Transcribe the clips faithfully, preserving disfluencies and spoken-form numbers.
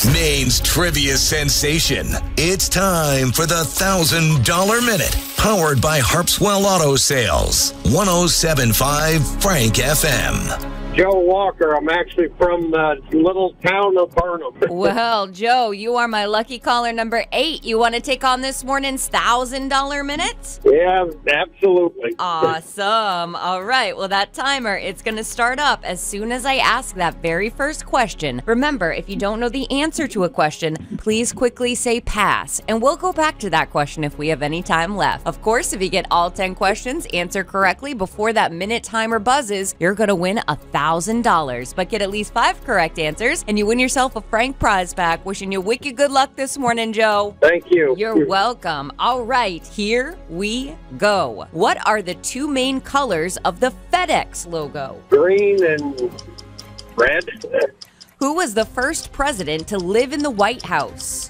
Maine's trivia sensation. It's time for the one thousand dollars Minute, powered by Harpswell Auto Sales. one oh seven point five Frank F M. Joe Walker. I'm actually from the little town of Barnum. Well, Joe, you are my lucky caller number eight. You want to take on this morning's one thousand dollars Minute? Yeah, absolutely. Awesome. All right. Well, that timer, it's going to start up as soon as I ask that very first question. Remember, if you don't know the answer to a question, please quickly say pass, and we'll go back to that question if we have any time left. Of course, if you get all ten questions, answer correctly before that minute timer buzzes, you're going to win a one thousand dollars. But get at least five correct answers, and you win yourself a Frank prize pack. Wishing you wicked good luck this morning, Joe. Thank you. You're welcome. All right, here we go. What are the two main colors of the FedEx logo? Green and red. Who was the first president to live in the White House?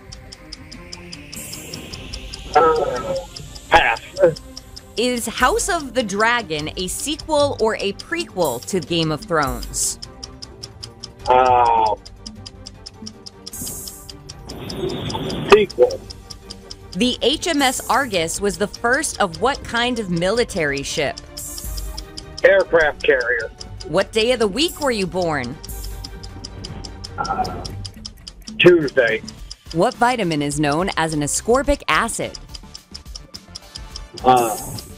Uh, pass. Is House of the Dragon a sequel or a prequel to Game of Thrones? Uh, sequel. The H M S Argus was the first of what kind of military ship? Aircraft carrier. What day of the week were you born? Uh, Tuesday. What vitamin is known as an ascorbic acid? Uh,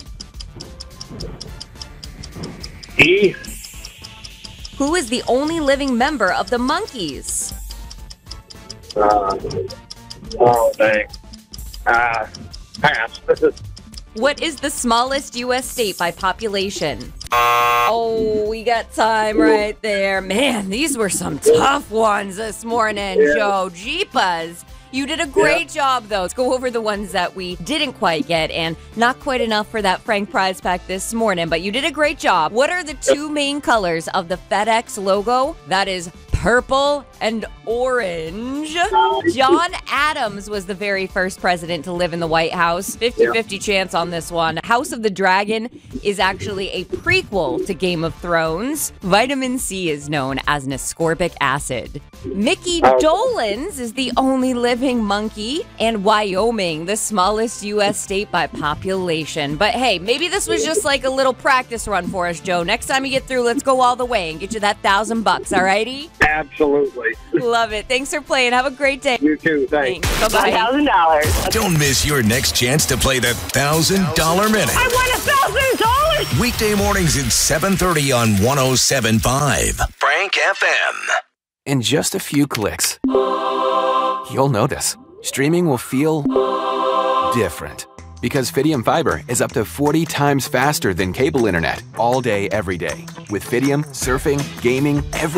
E. Who is the only living member of the Monkees? Uh, oh, dang. Uh, pass. What is the smallest U S state by population? Oh, we got time right there. Man, these were some tough ones this morning, Yeah. Joe. Jeepers. You did a great job, though. Let's go over the ones that we didn't quite get, and not quite enough for that Frank prize pack this morning, but you did a great job. What are the two main colors of the FedEx logo? That is purple and orange. John Adams was the very first president to live in the White House. fifty-fifty chance on this one. House of the Dragon is actually a prequel to Game of Thrones. Vitamin C is known as an ascorbic acid. Mickey Dolenz is the only living monkey, and Wyoming, the smallest U S state by population. But hey, maybe this was just like a little practice run for us, Joe. Next time you get through, let's go all the way and get you that thousand bucks, alrighty? Absolutely. Love it. Thanks for playing. Have a great day. You too. Thanks. Thanks. Bye-bye. one thousand dollars. Don't miss your next chance to play the one thousand dollars Minute. I won one thousand dollars! Weekday mornings at seven thirty on one oh seven point five Frank F M. In just a few clicks, you'll notice streaming will feel different. Because Fidium Fiber is up to forty times faster than cable internet all day, every day. With Fidium, surfing, gaming, every